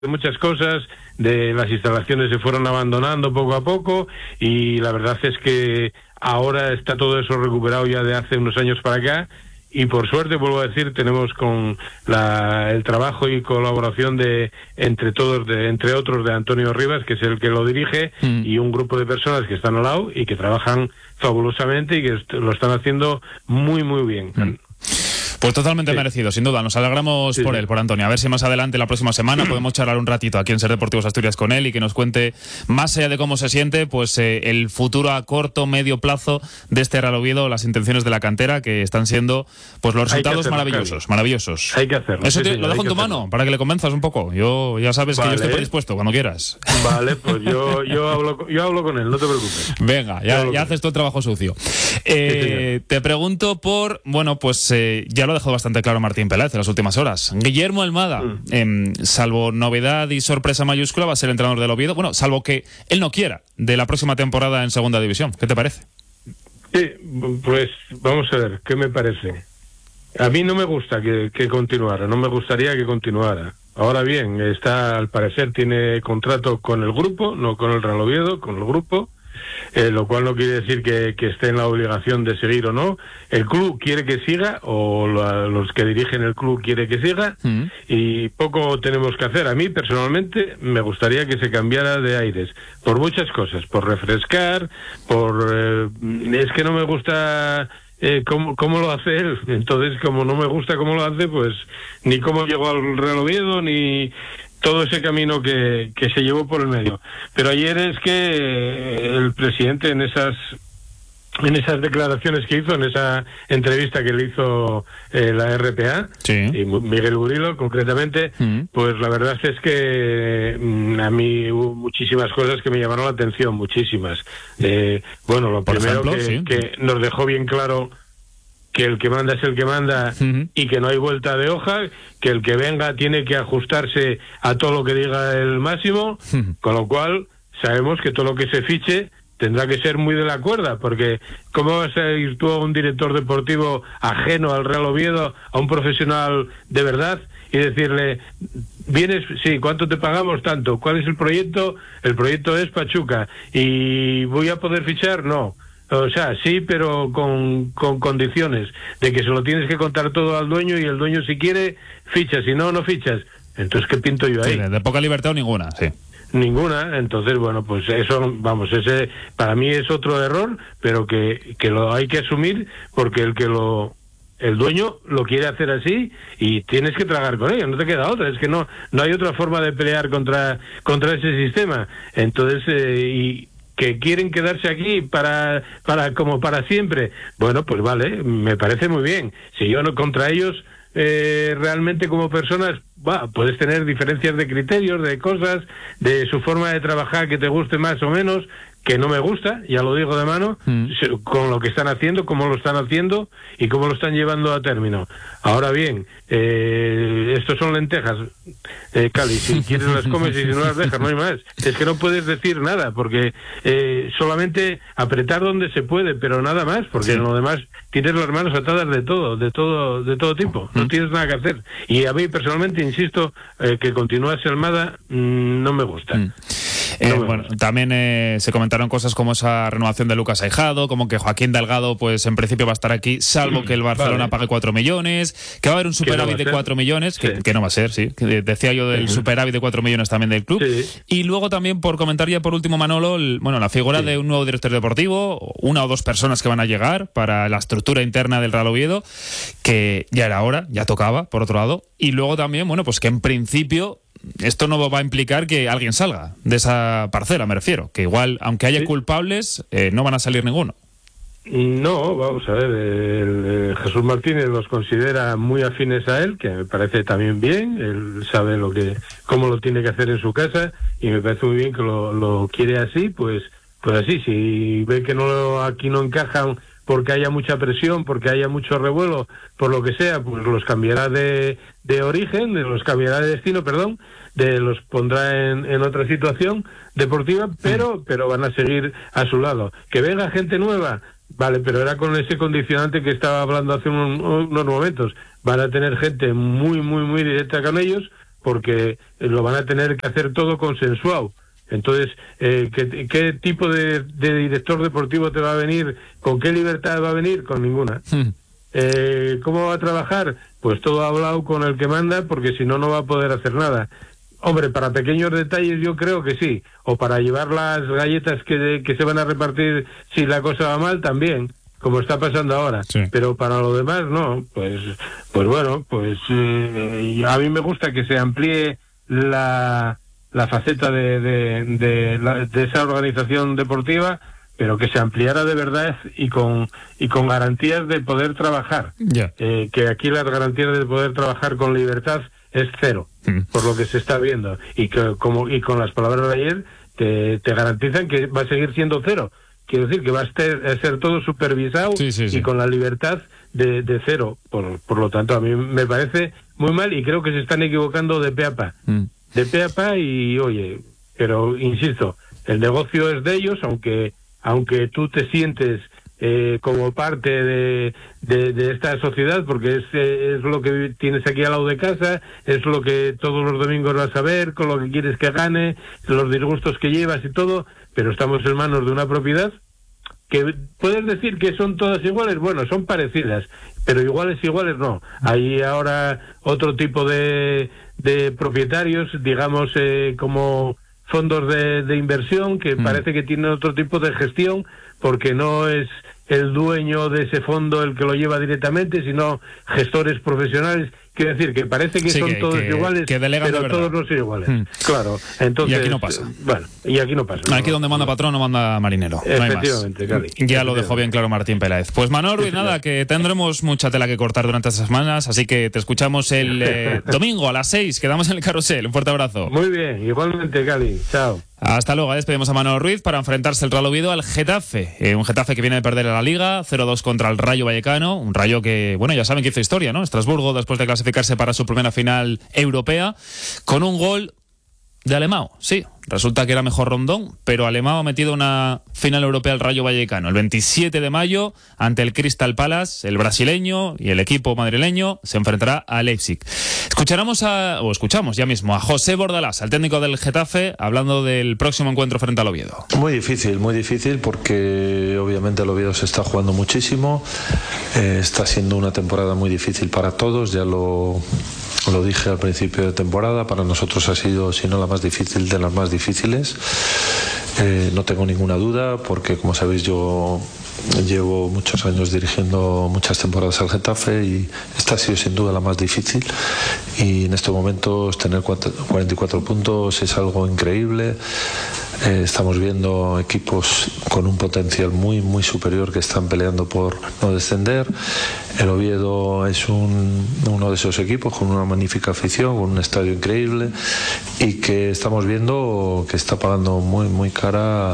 de muchas cosas, de las instalaciones se fueron abandonando poco a poco, y la verdad es que ahora está todo eso recuperado ya de hace unos años para acá, y por suerte, vuelvo a decir, tenemos con el trabajo y colaboración de entre otros de Antonio Rivas, que es el que lo dirige, y un grupo de personas que están al lado y que trabajan fabulosamente y que lo están haciendo muy muy bien. Pues totalmente merecido, sin duda. Nos alegramos por él, por Antonio. A ver si más adelante, la próxima semana, podemos charlar un ratito aquí en Ser Deportivos Asturias con él y que nos cuente, más allá de cómo se siente, pues el futuro a corto, medio plazo de este Real Oviedo, las intenciones de la cantera, que están siendo pues los resultados maravillosos. Hay que hacerlo. Eso lo dejo en tu mano, para que le convenzas un poco. Yo ya sabes que yo estoy predispuesto, cuando quieras. Vale, pues yo hablo con él, no te preocupes. Venga, ya haces todo el trabajo sucio. Te pregunto por, bueno, pues ya lo ha dejado bastante claro Martín Peláez en las últimas horas. Guillermo Almada, salvo novedad y sorpresa mayúscula, va a ser el entrenador del Oviedo. Bueno, salvo que él no quiera, de la próxima temporada en Segunda División. ¿Qué te parece? Sí, pues vamos a ver, ¿qué me parece? A mí no me gusta que continuara, no me gustaría que continuara. Ahora bien, al parecer tiene contrato con el grupo, no con el Real Oviedo, con el grupo. Lo cual no quiere decir que esté en la obligación de seguir o no. El club quiere que siga, o los que dirigen el club quiere que siga, y poco tenemos que hacer. A mí personalmente me gustaría que se cambiara de aires, por muchas cosas, por refrescar, es que no me gusta cómo lo hace él. Entonces, como no me gusta cómo lo hace, pues ni cómo llegó al Real Oviedo, ni todo ese camino que se llevó por el medio. Pero ayer es que el presidente en esas declaraciones que hizo, en esa entrevista que le hizo la RPA, y Miguel Burilo concretamente, pues la verdad es que a mí hubo muchísimas cosas que me llamaron la atención, muchísimas. Bueno, lo primero que nos dejó bien claro que el que manda es el que manda, y que no hay vuelta de hoja, que el que venga tiene que ajustarse a todo lo que diga el máximo, con lo cual sabemos que todo lo que se fiche tendrá que ser muy de la cuerda, porque ¿cómo vas a ir tú a un director deportivo ajeno al Real Oviedo, a un profesional de verdad, y decirle, vienes, sí, ¿cuánto te pagamos? Tanto. ¿Cuál es el proyecto? El proyecto es Pachuca. ¿Y voy a poder fichar? No. O sea, sí, pero con condiciones de que se lo tienes que contar todo al dueño, y el dueño, si quiere, ficha, si no, no fichas. Entonces, ¿qué pinto yo ahí? Sí, de poca libertad o ninguna, sí. Ninguna. Entonces, bueno, pues eso, vamos, ese para mí es otro error, pero que lo hay que asumir, porque el dueño lo quiere hacer así y tienes que tragar con ello, no te queda otra. Es que no hay otra forma de pelear contra ese sistema. Entonces, y que quieren quedarse aquí para siempre. Bueno, pues vale, me parece muy bien. Si yo no contra ellos, realmente como personas, puedes tener diferencias de criterios, de cosas, de su forma de trabajar que te guste más o menos, que no me gusta, ya lo digo de mano, con lo que están haciendo, cómo lo están haciendo y cómo lo están llevando a término. Ahora bien, estos son lentejas, Cali, si quieres las comes y si no las dejas, no hay más. Es que no puedes decir nada, porque solamente apretar donde se puede, pero nada más, porque en lo demás tienes las manos atadas de todo tipo, no tienes nada que hacer. Y a mí personalmente, insisto, que continúase Almada, no me gusta. Bueno, también se comentaron cosas como esa renovación de Lucas Aijado, como que Joaquín Delgado pues en principio va a estar aquí, salvo que el Barcelona pague 4 millones, que va a haber un superávit de 4 millones, que no va a ser, sí, que decía yo del superávit de 4 millones también del club. Y luego también, por comentar ya por último, Manolo, la figura de un nuevo director deportivo, una o dos personas que van a llegar para la estructura interna del Real Oviedo, que ya era hora, ya tocaba, por otro lado. Y luego también, bueno, pues que en principio esto no va a implicar que alguien salga de esa parcela, me refiero, que igual, aunque haya culpables, no van a salir ninguno. No, vamos a ver, Jesús Martínez los considera muy afines a él, que me parece también bien. Él sabe cómo lo tiene que hacer en su casa, y me parece muy bien que lo quiere así, pues así. Si ve que aquí no encajan porque haya mucha presión, porque haya mucho revuelo, por lo que sea, pues los cambiará de origen, los cambiará de destino, perdón, los pondrá en otra situación deportiva, pero van a seguir a su lado. Que venga gente nueva, vale, pero era con ese condicionante que estaba hablando hace unos momentos. Van a tener gente muy, muy, muy directa con ellos, porque lo van a tener que hacer todo consensuado. Entonces, ¿qué tipo de director deportivo te va a venir? ¿Con qué libertad va a venir? Con ninguna. ¿Cómo va a trabajar? Pues todo hablado con el que manda, porque si no, no va a poder hacer nada. Hombre, para pequeños detalles yo creo que sí, o para llevar las galletas que se van a repartir si la cosa va mal también, como está pasando ahora. Sí. Pero para lo demás no, pues bueno, a mí me gusta que se amplíe la faceta de esa organización deportiva, pero que se ampliara de verdad y con garantías de poder trabajar. Yeah. Que aquí las garantías de poder trabajar con libertad es cero, por lo que se está viendo, y con las palabras de ayer te garantizan que va a seguir siendo cero. Quiero decir que va a ser todo supervisado y con la libertad de cero. Por lo tanto, a mí me parece muy mal y creo que se están equivocando de pe a pa. De pe a pa y, oye, pero insisto, el negocio es de ellos, aunque tú te sientes como parte de esta sociedad, porque es lo que tienes aquí al lado de casa, es lo que todos los domingos vas a ver, con lo que quieres que gane, los disgustos que llevas y todo, pero estamos en manos de una propiedad que puedes decir que son todas iguales, bueno, son parecidas, pero iguales no. Hay ahora otro tipo de propietarios, digamos, como fondos de inversión, que parece que tienen otro tipo de gestión, porque no es el dueño de ese fondo el que lo lleva directamente, sino gestores profesionales. Quiero decir que parece que son todos iguales, pero todos no son iguales. Claro, entonces... Y aquí no pasa. Bueno, y aquí no pasa. Aquí donde manda patrón no manda marinero. Efectivamente, no ya lo dejó bien claro Martín Peláez. Pues Manol Ruiz, nada, que tendremos mucha tela que cortar durante estas semanas, así que te escuchamos el domingo a las 6. Quedamos en el carrusel. Un fuerte abrazo. Muy bien, igualmente, Cali. Chao. Hasta luego. Despedimos a Manol Ruiz para enfrentarse el Real Oviedo al Getafe. Un Getafe que viene de perder en la Liga, 0-2 contra el Rayo Vallecano. Un Rayo que, bueno, ya saben que hizo historia, ¿no? Estrasburgo, después de clasificarse para su primera final europea, con un gol de Alemão. Sí, resulta que era mejor Rondón, pero Alemão ha metido una final europea al Rayo Vallecano. El 27 de mayo, ante el Crystal Palace, el brasileño y el equipo madrileño se enfrentará a Leipzig. Escuchamos ya mismo a José Bordalás, al técnico del Getafe, hablando del próximo encuentro frente al Oviedo. Muy difícil, porque obviamente el Oviedo se está jugando muchísimo. Está siendo una temporada muy difícil para todos, ya lo dije al principio de temporada. Para nosotros ha sido, si no la más difícil, de las más difíciles. No tengo ninguna duda, porque como sabéis yo llevo muchos años dirigiendo muchas temporadas al Getafe y esta ha sido sin duda la más difícil, y en estos momentos tener 44 puntos es algo increíble. Estamos viendo equipos con un potencial muy superior que están peleando por no descender. El Oviedo es uno de esos equipos con una magnífica afición, con un estadio increíble, y que estamos viendo que está pagando muy cara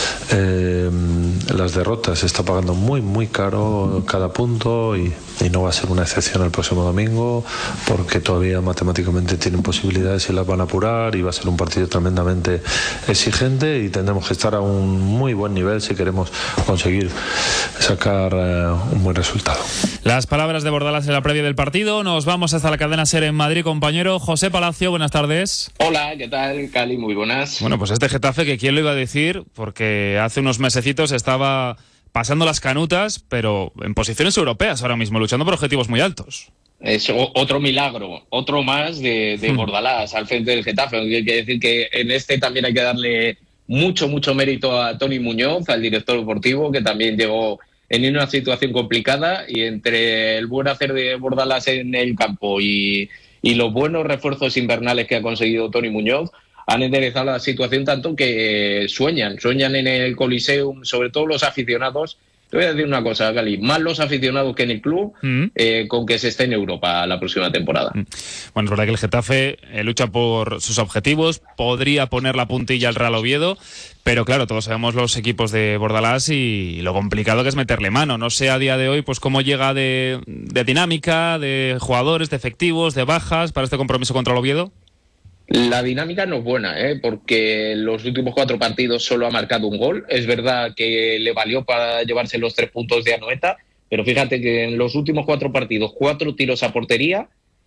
las derrotas. Está pagando muy caro cada punto, y no va a ser una excepción el próximo domingo, porque todavía matemáticamente tienen posibilidades y las van a apurar, y va a ser un partido tremendamente exigente, y tendremos que estar a un muy buen nivel si queremos conseguir sacar un buen resultado. Las palabras de Bordalás en la previa del partido. Nos vamos hasta la cadena SER en Madrid, compañero José Palacio, buenas tardes. Hola, ¿qué tal, Cali? Muy buenas. Bueno, pues este Getafe, que quién lo iba a decir, porque hace unos mesecitos estaba pasando las canutas, pero en posiciones europeas ahora mismo, luchando por objetivos muy altos. Es otro milagro, otro más de Bordalás al frente del Getafe. Hay que decir que en este también hay que darle mucho Mérito a Toni Muñoz, al director deportivo, que también llegó en una situación complicada, y entre el buen hacer de Bordalás en el campo y los buenos refuerzos invernales que ha conseguido Toni Muñoz, han enderezado la situación tanto que sueñan en el Coliseum, sobre todo los aficionados. Te voy a decir una cosa, Gali, más los aficionados que en el club, con que se esté en Europa la próxima temporada. Bueno, es verdad que el Getafe lucha por sus objetivos, podría poner la puntilla al Real Oviedo, pero claro, todos sabemos los equipos de Bordalás y lo complicado que es meterle mano. No sé a día de hoy pues cómo llega de dinámica, de jugadores, de efectivos, de bajas para este compromiso contra el Oviedo. La dinámica no es buena, porque en los últimos 4 partidos solo ha marcado un gol. Es verdad que le valió para llevarse los 3 puntos de Anoeta, pero fíjate que en los últimos 4 partidos, 4 tiros a portería,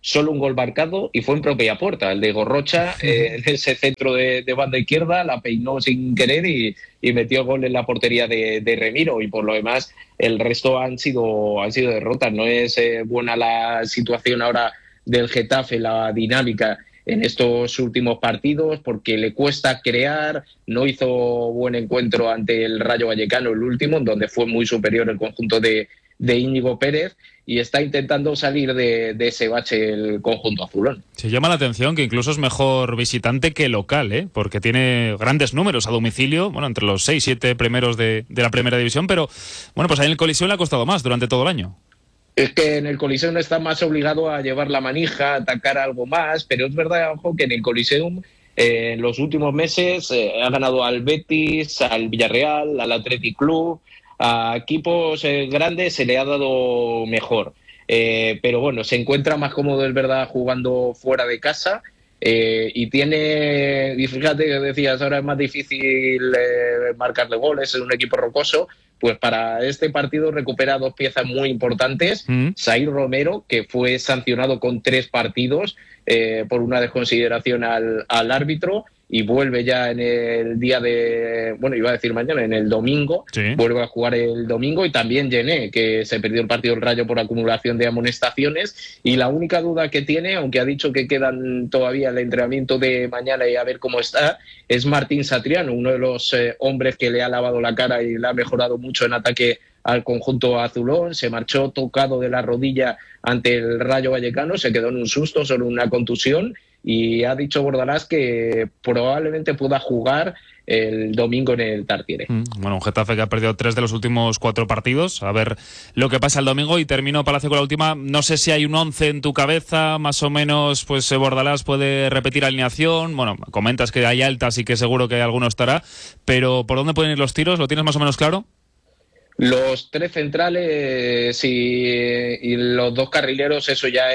solo un gol marcado y fue en propia puerta. El de Gorrocha, en ese centro de banda izquierda, la peinó sin querer y metió gol en la portería de Remiro. Y por lo demás, el resto han sido derrotas. No es buena la situación ahora del Getafe, la dinámica en estos últimos partidos, porque le cuesta crear. No hizo buen encuentro ante el Rayo Vallecano, el último, en donde fue muy superior el conjunto de Íñigo Pérez, y está intentando salir de ese bache el conjunto azulón. Se llama la atención que incluso es mejor visitante que local, porque tiene grandes números a domicilio, bueno, entre los 6-7 primeros de la primera división, pero bueno, pues ahí en el Coliseum le ha costado más durante todo el año. Es que en el Coliseum está más obligado a llevar la manija, a atacar algo más, pero es verdad, ojo, que en el Coliseum en los últimos meses ha ganado al Betis, al Villarreal, al Athletic Club. A equipos grandes se le ha dado mejor, pero bueno, se encuentra más cómodo, es verdad, jugando fuera de casa, y fíjate que decías, ahora es más difícil marcarle goles, es un equipo rocoso. Pues para este partido recupera 2 piezas muy importantes. Saír Romero, que fue sancionado con 3 partidos por una desconsideración al árbitro, y vuelve ya en el día iba a decir mañana, en el domingo, sí. Vuelve a jugar el domingo, y también Gené, que se perdió el partido del Rayo por acumulación de amonestaciones, y la única duda que tiene, aunque ha dicho que quedan todavía el entrenamiento de mañana y a ver cómo está, es Martín Satriano, uno de los hombres que le ha lavado la cara y le ha mejorado mucho en ataque al conjunto azulón. Se marchó tocado de la rodilla ante el Rayo Vallecano, se quedó en un susto, solo una contusión, y ha dicho Bordalás que probablemente pueda jugar el domingo en el Tartiere. Bueno, un Getafe que ha perdido 3 de los últimos 4 partidos. A ver lo que pasa el domingo. Y termino, Palacio, con la última. No sé si hay un 11 en tu cabeza, más o menos, pues Bordalás puede repetir alineación. Bueno, comentas que hay altas y que seguro que alguno estará, pero ¿por dónde pueden ir los tiros? ¿Lo tienes más o menos claro? Los 3 centrales y los 2 carrileros, eso ya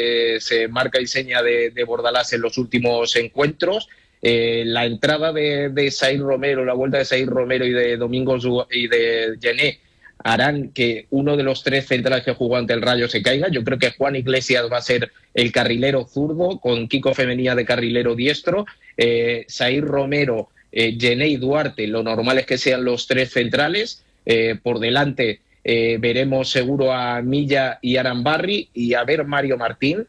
se marca y seña de Bordalás en los últimos encuentros. La entrada de Saír Romero, la vuelta de Saír Romero y de Domingos y de Gené harán que uno de los 3 centrales que jugó ante el Rayo se caiga. Yo creo que Juan Iglesias va a ser el carrilero zurdo, con Kiko Femenía de carrilero diestro. Saír Romero, Gené y Duarte, lo normal es que sean los 3 centrales. Por delante veremos seguro a Milla y Arambarri, y a ver Mario Martín,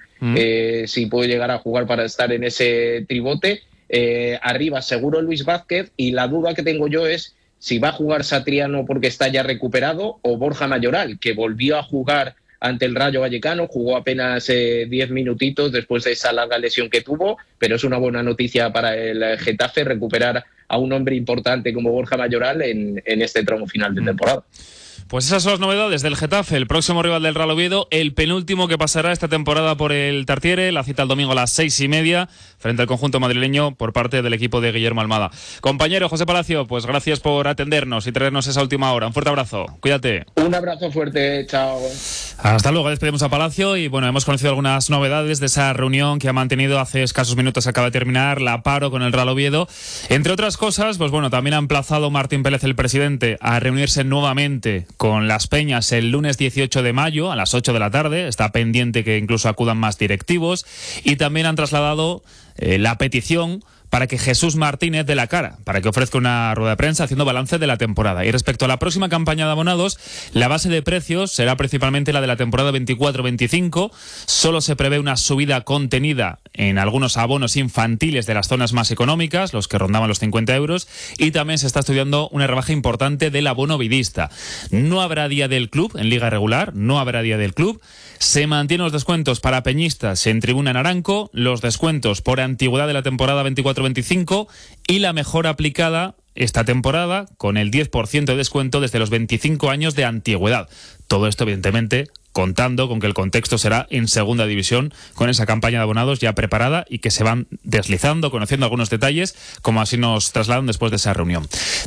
si puede llegar a jugar para estar en ese tribote. Arriba seguro Luis Vázquez, y la duda que tengo yo es si va a jugar Satriano porque está ya recuperado, o Borja Mayoral, que volvió a jugar ante el Rayo Vallecano, jugó apenas 10 minutitos después de esa larga lesión que tuvo, pero es una buena noticia para el Getafe recuperar a un hombre importante como Borja Mayoral en este tramo final de temporada. Pues esas son las novedades del Getafe, el próximo rival del Real Oviedo, el penúltimo que pasará esta temporada por el Tartiere. La cita el domingo a las 6:30 frente al conjunto madrileño por parte del equipo de Guillermo Almada. Compañero José Palacio, pues gracias por atendernos y traernos esa última hora. Un fuerte abrazo, cuídate. Un abrazo fuerte, chao. Hasta luego, despedimos a Palacio y bueno, hemos conocido algunas novedades de esa reunión que ha mantenido hace escasos minutos, acaba de terminar, la paro con el Real Oviedo. Entre otras cosas, pues bueno, también ha emplazado Martín Pérez, el presidente, a reunirse nuevamente con Las Peñas el lunes 18 de mayo a las 8 de la tarde. Está pendiente que incluso acudan más directivos, y también han trasladado la petición para que Jesús Martínez dé la cara, para que ofrezca una rueda de prensa haciendo balance de la temporada. Y respecto a la próxima campaña de abonados, la base de precios será principalmente la de la temporada 24-25. Solo se prevé una subida contenida en algunos abonos infantiles de las zonas más económicas, los que rondaban los 50 euros, y también se está estudiando una rebaja importante del abono vidista. No habrá día del club en liga regular, no habrá día del club. Se mantienen los descuentos para peñistas en Tribuna Naranco, los descuentos por antigüedad de la temporada 24-25 y la mejora aplicada esta temporada con el 10% de descuento desde los 25 años de antigüedad. Todo esto, evidentemente, contando con que el contexto será en segunda división, con esa campaña de abonados ya preparada y que se van deslizando, conociendo algunos detalles, como así nos trasladan después de esa reunión.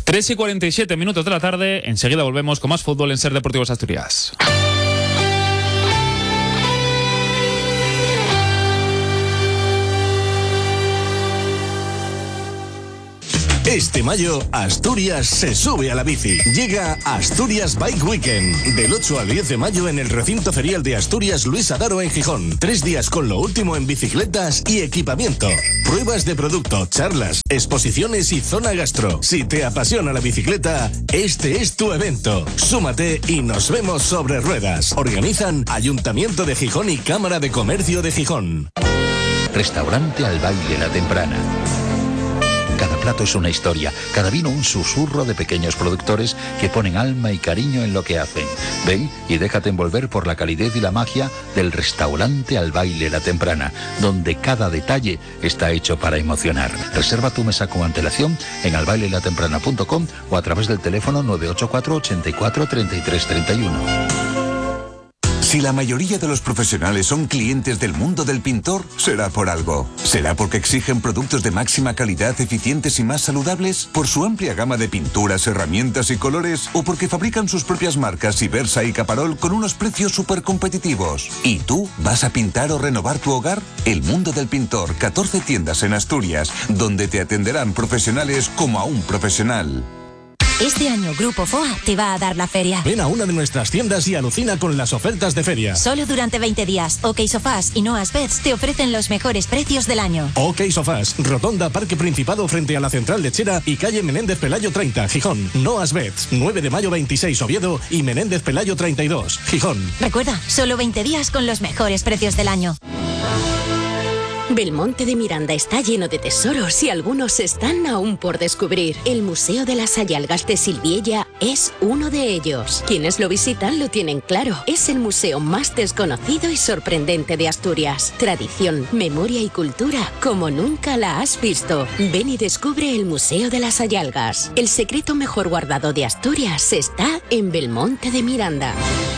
3:47 de la tarde, enseguida volvemos con más fútbol en Ser Deportivos Asturias. Este mayo, Asturias se sube a la bici. Llega Asturias Bike Weekend. Del 8 al 10 de mayo en el recinto ferial de Asturias Luis Adaro en Gijón. 3 días con lo último en bicicletas y equipamiento. Pruebas de producto, charlas, exposiciones y zona gastro. Si te apasiona la bicicleta, este es tu evento. Súmate y nos vemos sobre ruedas. Organizan Ayuntamiento de Gijón y Cámara de Comercio de Gijón. Restaurante Al Baile La Temprana. Cada plato es una historia, cada vino un susurro de pequeños productores que ponen alma y cariño en lo que hacen. Ven y déjate envolver por la calidez y la magia del Restaurante Al Baile La Temprana, donde cada detalle está hecho para emocionar. Reserva tu mesa con antelación en albailelatemprana.com o a través del teléfono 984 84 33 31. Si la mayoría de los profesionales son clientes del mundo del pintor, será por algo. ¿Será porque exigen productos de máxima calidad, eficientes y más saludables? ¿Por su amplia gama de pinturas, herramientas y colores? ¿O porque fabrican sus propias marcas Ibersa y Caparol con unos precios súper competitivos? ¿Y tú vas a pintar o renovar tu hogar? El mundo del pintor, 14 tiendas en Asturias, donde te atenderán profesionales como a un profesional. Este año Grupo FOA te va a dar la feria. Ven a una de nuestras tiendas y alucina con las ofertas de feria. Solo durante 20 días, OK Sofás y Noas Beds te ofrecen los mejores precios del año. OK Sofás, Rotonda Parque Principado frente a la Central Lechera y calle Menéndez Pelayo 30, Gijón. Noas Beds, 9 de mayo 26, Oviedo y Menéndez Pelayo 32, Gijón. Recuerda, solo 20 días con los mejores precios del año. Belmonte de Miranda está lleno de tesoros y algunos están aún por descubrir. El Museo de las Sayalgas de Silviella es uno de ellos. Quienes lo visitan lo tienen claro. Es el museo más desconocido y sorprendente de Asturias. Tradición, memoria y cultura como nunca la has visto. Ven y descubre el Museo de las Sayalgas. El secreto mejor guardado de Asturias está en Belmonte de Miranda.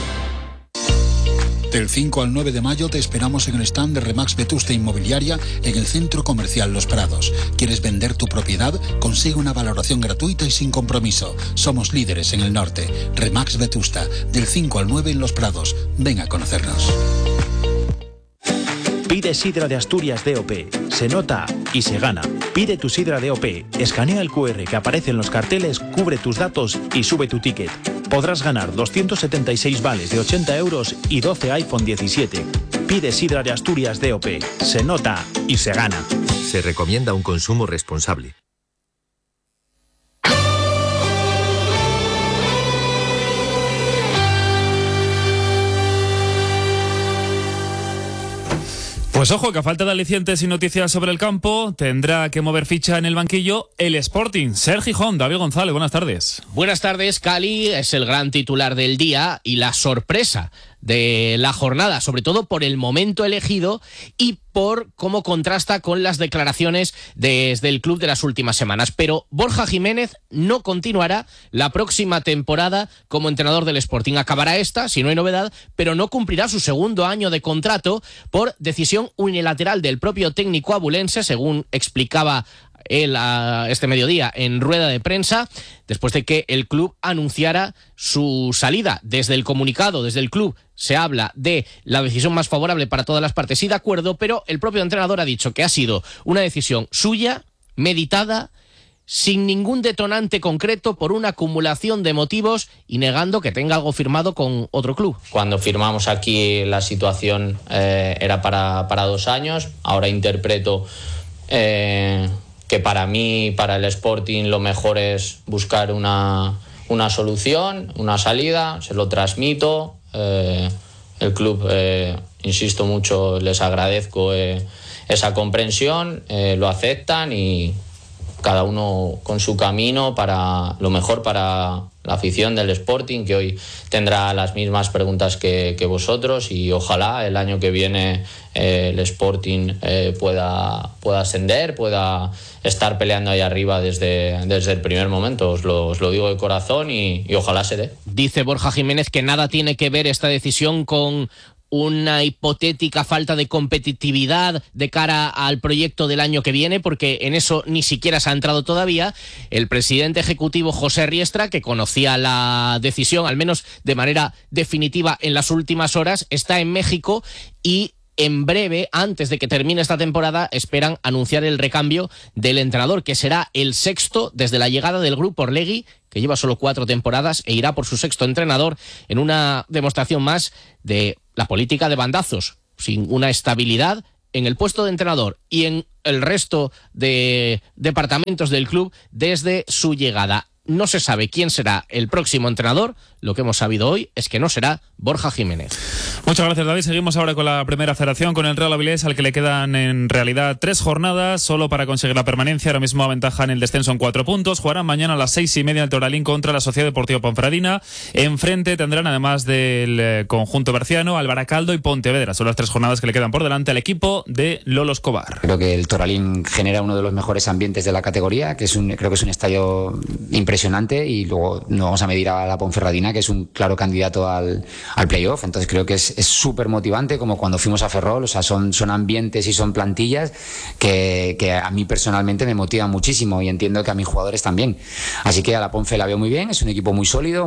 Del 5 al 9 de mayo te esperamos en el stand de Remax Vetusta Inmobiliaria en el Centro Comercial Los Prados. ¿Quieres vender tu propiedad? Consigue una valoración gratuita y sin compromiso. Somos líderes en el norte. Remax Vetusta, del 5 al 9 en Los Prados. Ven a conocernos. Pide sidra de Asturias DOP. Se nota y se gana. Pide tu sidra DOP. Escanea el QR que aparece en los carteles, cubre tus datos y sube tu ticket. Podrás ganar 276 vales de 80 euros y 12 iPhone 17. Pide sidra de Asturias DOP. Se nota y se gana. Se recomienda un consumo responsable. Pues ojo, que a falta de alicientes y noticias sobre el campo, tendrá que mover ficha en el banquillo el Sporting. Ser Gijón, David González, buenas tardes. Buenas tardes, Cali es el gran titular del día y la sorpresa de la jornada, sobre todo por el momento elegido y por cómo contrasta con las declaraciones desde el club de las últimas semanas. Pero Borja Jiménez no continuará la próxima temporada como entrenador del Sporting. Acabará esta, si no hay novedad, pero no cumplirá su segundo año de contrato por decisión unilateral del propio técnico abulense, según explicaba él este mediodía en rueda de prensa, después de que el club anunciara su salida. Desde el comunicado, desde el club, se habla de la decisión más favorable para todas las partes y de acuerdo, pero el propio entrenador ha dicho que ha sido una decisión suya, meditada, sin ningún detonante concreto, por una acumulación de motivos y negando que tenga algo firmado con otro club. Cuando firmamos aquí la situación era para 2 años, ahora interpreto que para mí, para el Sporting, lo mejor es buscar una solución, una salida, se lo transmito. El club, insisto mucho, les agradezco esa comprensión, lo aceptan y cada uno con su camino para lo mejor para la afición del Sporting, que hoy tendrá las mismas preguntas que vosotros, y ojalá el año que viene el Sporting pueda ascender, pueda estar peleando ahí arriba desde el primer momento. Os lo digo de corazón y ojalá se dé. Dice Borja Jiménez que nada tiene que ver esta decisión con una hipotética falta de competitividad de cara al proyecto del año que viene, porque en eso ni siquiera se ha entrado todavía. El presidente ejecutivo José Riestra, que conocía la decisión, al menos de manera definitiva en las últimas horas, está en México y en breve, antes de que termine esta temporada, esperan anunciar el recambio del entrenador, que será el sexto desde la llegada del grupo Orlegui, que lleva solo 4 temporadas e irá por su sexto entrenador en una demostración más de la política de bandazos, sin una estabilidad en el puesto de entrenador y en el resto de departamentos del club desde su llegada. No se sabe quién será el próximo entrenador. Lo que hemos sabido hoy es que no será Borja Jiménez. Muchas gracias, David. Seguimos ahora con la primera federación, con el Real Avilés, al que le quedan en realidad 3 jornadas solo para conseguir la permanencia. Ahora mismo aventajan el descenso en 4 puntos. Jugarán mañana a las 6:30 el Toralín contra la Sociedad Deportiva Ponferradina. Enfrente tendrán, además del conjunto berciano, al Baracaldo y Pontevedra. Son las 3 jornadas que le quedan por delante al equipo de Lolo Escobar. Creo que el Toralín genera uno de los mejores ambientes de la categoría, que creo que es un estadio impresionante, y luego nos vamos a medir a la Ponferradina, que es un claro candidato al playoff. Entonces creo que es súper motivante, como cuando fuimos a Ferrol. O sea, son ambientes y son plantillas que a mí personalmente me motivan muchísimo, y entiendo que a mis jugadores también. Así que a la Ponfe la veo muy bien, es un equipo muy sólido,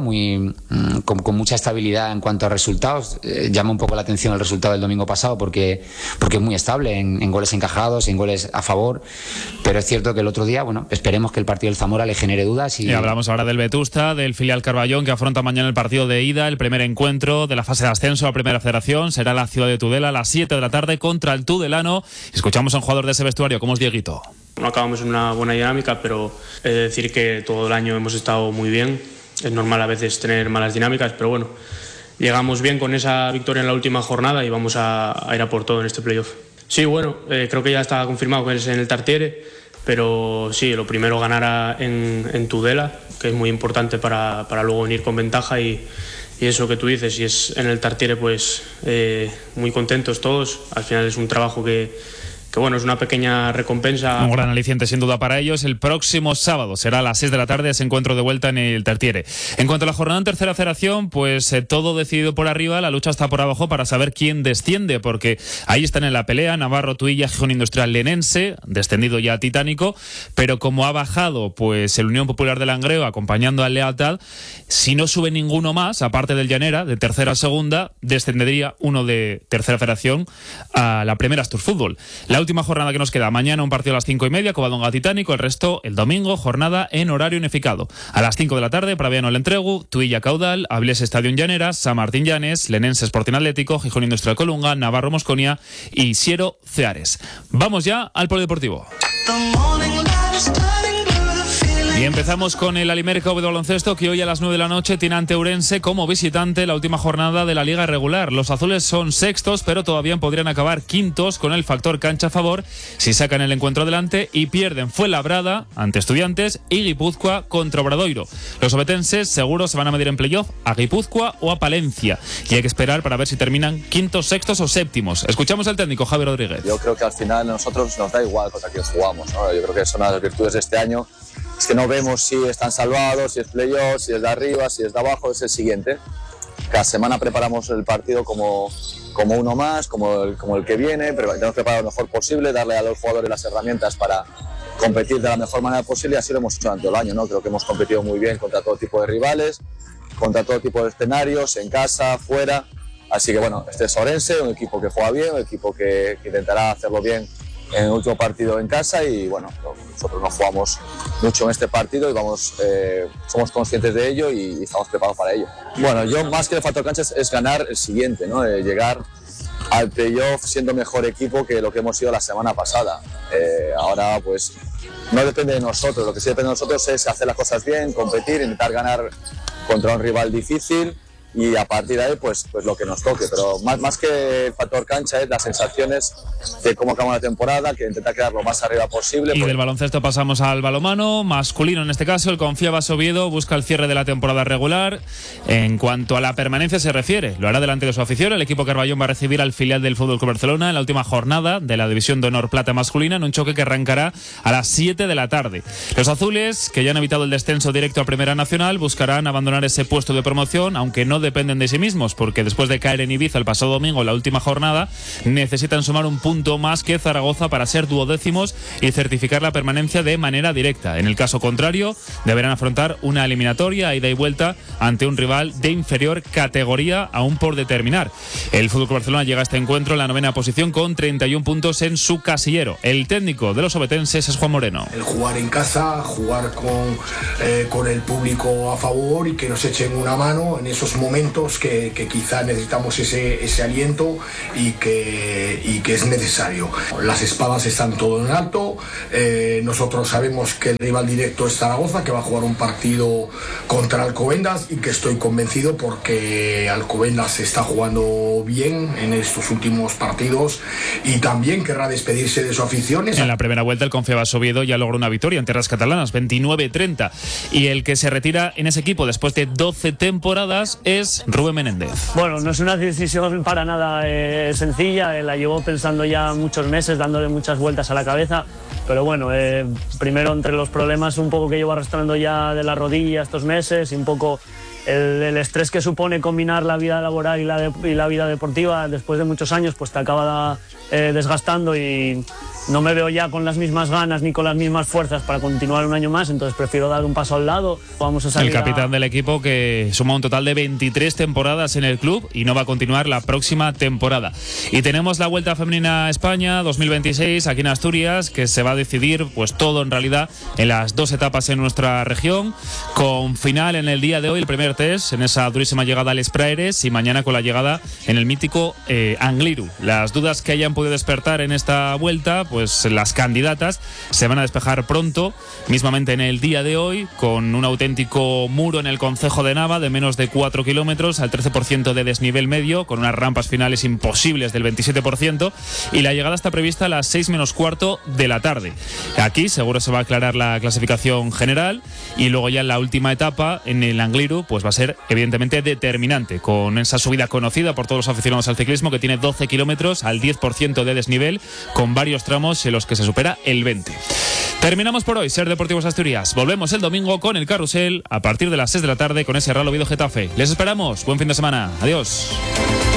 con mucha estabilidad en cuanto a resultados. Llama un poco la atención el resultado del domingo pasado porque es muy estable en goles encajados, en goles a favor, pero es cierto que el otro día, bueno, esperemos que el partido del Zamora le genere dudas. Y hablamos ahora del Vetusta, del filial Carballón, que afronta mañana el partido de ida, el primer encuentro de la fase de ascenso a Primera Federación. Será la ciudad de Tudela a las 7 de la tarde contra el Tudelano. Escuchamos a un jugador de ese vestuario, como es Dieguito. No acabamos en una buena dinámica, pero he de decir que todo el año hemos estado muy bien. Es normal a veces tener malas dinámicas, pero bueno, llegamos bien con esa victoria en la última jornada y vamos a ir a por todo en este playoff. Sí, bueno, creo que ya está confirmado que es en el Tartiere, pero sí, lo primero ganar en Tudela, que es muy importante para luego venir con ventaja, y eso que tú dices, si es en el Tartiere, pues muy contentos todos. Al final es un trabajo que bueno, es una pequeña recompensa. Un gran aliciente sin duda para ellos. El próximo sábado será a las 6 de la tarde ese encuentro de vuelta en el Tartiere. En cuanto a la jornada en tercera federación, pues todo decidido por arriba, la lucha está por abajo para saber quién desciende, porque ahí están en la pelea Navarro, Tuilla, Gijón Industrial, Lenense, descendido ya Titánico, pero como ha bajado pues el Unión Popular de Langreo acompañando al Lealtad, si no sube ninguno más, aparte del Llanera, de tercera a segunda, descendería uno de tercera federación a la primera Astur Fútbol. La última jornada que nos queda, mañana un partido a las 5:30, Covadonga Titánico, el resto el domingo, jornada en horario unificado. A las 5 de la tarde, Praviano El Entregu, Tuilla Caudal, Avilés Estadio Llaneras, San Martín Llanes, Lenense Sporting Atlético, Gijón Industrial Colunga, Navarro Mosconia y Siero Ceares. Vamos ya al polideportivo. Y empezamos con el Alimérica de baloncesto, que hoy a las 9 de la noche tiene ante Ourense como visitante la última jornada de la liga regular. Los azules son sextos, pero todavía podrían acabar quintos con el factor cancha a favor si sacan el encuentro adelante y pierden Fuenlabrada ante Estudiantes y Guipúzcoa contra Obradoiro. Los obetenses seguro se van a medir en playoff a Guipúzcoa o a Palencia, y hay que esperar para ver si terminan quintos, sextos o séptimos. Escuchamos al técnico Javi Rodríguez. Yo creo que al final a nosotros nos da igual contra quién jugamos, ¿no? Yo creo que son las virtudes de este año. Es que no vemos si están salvados, si es playoff, si es de arriba, si es de abajo, es el siguiente. Cada semana preparamos el partido como uno más, como el que viene, pero tenemos que preparar lo mejor posible, darle a los jugadores las herramientas para competir de la mejor manera posible, y así lo hemos hecho durante el año, ¿no? Creo que hemos competido muy bien contra todo tipo de rivales, contra todo tipo de escenarios, en casa, fuera. Así que bueno, este es Ourense, un equipo que juega bien, un equipo que intentará hacerlo bien en el último partido en casa, y bueno, nosotros no jugamos mucho en este partido y somos conscientes de ello y estamos preparados para ello. Bueno, yo más que el factor cancha es ganar el siguiente, ¿no? Llegar al playoff siendo mejor equipo que lo que hemos sido la semana pasada. Ahora pues no depende de nosotros, lo que sí depende de nosotros es hacer las cosas bien, competir, intentar ganar contra un rival difícil, y a partir de ahí pues lo que nos toque, pero más que el factor cancha es las sensaciones de cómo acaba la temporada, que intenta quedar lo más arriba posible. Y del baloncesto pasamos al balonmano masculino, en este caso el Confiabas Oviedo busca el cierre de la temporada regular. En cuanto a la permanencia se refiere, lo hará delante de su afición. El equipo Carballón va a recibir al filial del Fútbol Club Barcelona en la última jornada de la División de Honor Plata masculina, en un choque que arrancará a las 7 de la tarde. Los azules, que ya han evitado el descenso directo a Primera Nacional, buscarán abandonar ese puesto de promoción, aunque no dependen de sí mismos, porque después de caer en Ibiza el pasado domingo, la última jornada, necesitan sumar un punto más que Zaragoza para ser duodécimos y certificar la permanencia de manera directa. En el caso contrario, deberán afrontar una eliminatoria ida y vuelta ante un rival de inferior categoría aún por determinar. El FC Barcelona llega a este encuentro en la 9ª posición con 31 puntos en su casillero. El técnico de los obetenses es Juan Moreno. El jugar en casa, jugar con el público a favor y que nos echen una mano en esos momentos que quizá necesitamos ese aliento y que es necesario. Las espadas están todo en alto. Nosotros sabemos que el rival directo es Zaragoza, que va a jugar un partido contra Alcobendas y que estoy convencido porque Alcobendas está jugando bien en estos últimos partidos y también querrá despedirse de su afición. En la primera vuelta el Confebas Oviedo ya logró una victoria en tierras catalanas, 29-30, y el que se retira en ese equipo después de 12 temporadas es Rubén Menéndez. Bueno, no es una decisión para nada sencilla, la llevo pensando ya muchos meses, dándole muchas vueltas a la cabeza. Pero bueno, primero entre los problemas un poco que llevo arrastrando ya de la rodilla estos meses y un poco el estrés que supone combinar la vida laboral y la vida deportiva después de muchos años, pues te acaba desgastando y no me veo ya con las mismas ganas ni con las mismas fuerzas para continuar un año más, entonces prefiero dar un paso al lado. Vamos a salir el capitán del equipo, que suma un total de 23 temporadas en el club y no va a continuar la próxima temporada. Y tenemos la Vuelta Femenina a España 2026 aquí en Asturias, que se va a decidir pues todo en realidad en las 2 etapas en nuestra región, con final en el día de hoy, el primer test en esa durísima llegada al Espraeres y mañana con la llegada en el mítico Angliru. Las dudas que hayan podido despertar en esta vuelta, pues las candidatas se van a despejar pronto, mismamente en el día de hoy, con un auténtico muro en el concejo de Nava de menos de 4 kilómetros al 13% de desnivel medio, con unas rampas finales imposibles del 27%, y la llegada está prevista a las 6 menos cuarto de la tarde. Aquí seguro se va a aclarar la clasificación general y luego ya en la última etapa en el Angliru pues va a ser evidentemente determinante, con esa subida conocida por todos los aficionados al ciclismo, que tiene 12 kilómetros al 10% de desnivel, con varios tramos en los que se supera el 20%. Terminamos por hoy Ser Deportivos Asturias. Volvemos el domingo con el Carrusel a partir de las 6 de la tarde con ese Real Oviedo Getafe. Les esperamos. Buen fin de semana. Adiós.